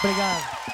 Obrigado.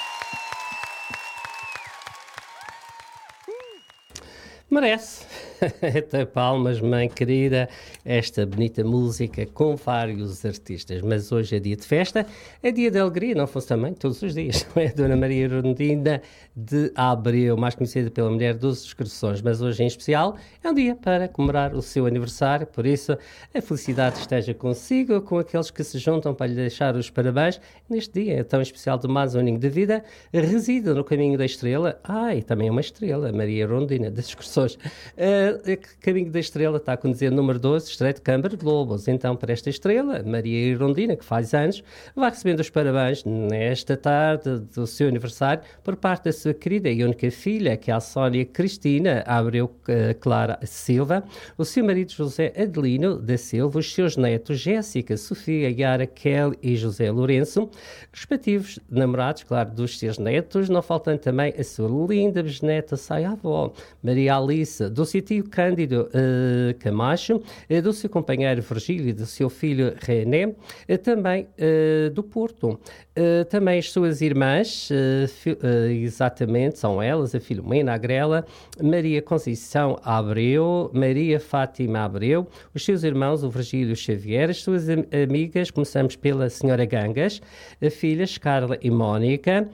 Merece. Até palmas, mãe querida, esta bonita música com vários artistas. Mas hoje é dia de festa, é dia de alegria, não fosse também todos os dias. É Dona Maria Rondina de Abreu, mais conhecida pela mulher dos corações. Mas hoje em especial é um dia para comemorar o seu aniversário. Por isso, a felicidade esteja consigo, com aqueles que se juntam para lhe deixar os parabéns. Neste dia tão especial de mais um aninho de vida, reside no caminho da estrela. E também é uma estrela, Maria Rondina das Excursões. Caminho da Estrela está a conduzer número 12, Estreito Câmara de Lobos. Então, para esta estrela, Maria Irondina, que faz anos, vai recebendo os parabéns nesta tarde do seu aniversário por parte da sua querida e única filha, que é a Sónia Cristina Abreu Clara Silva, o seu marido José Adelino da Silva, os seus netos Jéssica, Sofia, Yara, Kelly e José Lourenço, respectivos namorados, claro, dos seus netos, não faltando também a sua linda bisneta, sai-avó, Maria Alice, do seu tio Cândido Camacho, do seu companheiro Virgílio e do seu filho René, também do Porto. Também as suas irmãs, exatamente, são elas, a Filomena Agrela, Maria Conceição Abreu, Maria Fátima Abreu, os seus irmãos, o Virgílio Xavier, as suas amigas, começamos pela senhora Gangas, filhas Carla e Mónica,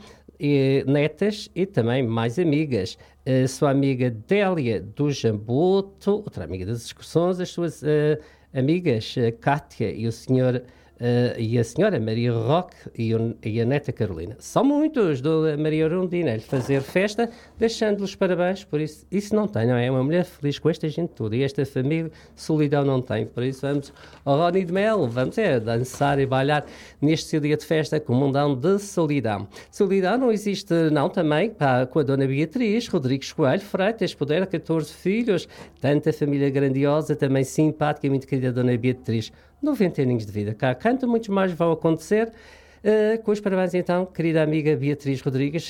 netas e também mais amigas. A sua amiga Délia do Jambuto, outra amiga das excursões, as suas amigas Cátia e o senhor e a senhora Maria Roque e a neta Carolina. São muitos do Maria Rondina lhe fazer festa, deixando-lhes parabéns, por isso não tem, não é? Uma mulher feliz com esta gente toda e esta família, solidão não tem, por isso vamos ao Rony de Mel, vamos dançar e bailar neste seu dia de festa com um mundão de solidão. Solidão não existe não também com a dona Beatriz Rodrigues Coelho Freitas, puder 14 filhos, tanta família grandiosa, também simpática e muito querida dona Beatriz. 90 aninhos de vida cá canta, muitos mais vão acontecer. Com os parabéns então, querida amiga Beatriz Rodrigues,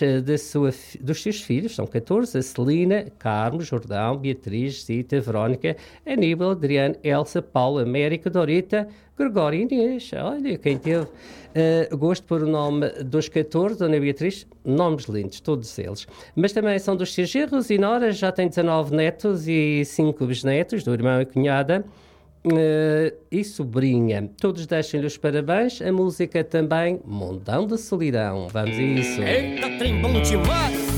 dos seus filhos, são 14, a Celina, Carmo, Jordão, Beatriz, Cita, Verónica, Aníbal, Adriano, Elsa, Paula, América, Dorita, Gregório e Inês. Olha, quem teve gosto por o nome dos 14, Dona Beatriz, nomes lindos, todos eles. Mas também são dos seus genros e noras, já tem 19 netos e 5 bisnetos, do irmão e cunhada. E sobrinha, todos deixem-lhe os parabéns, a música também, Mundão de Solidão. Vamos a isso. Eita, trem bom demais!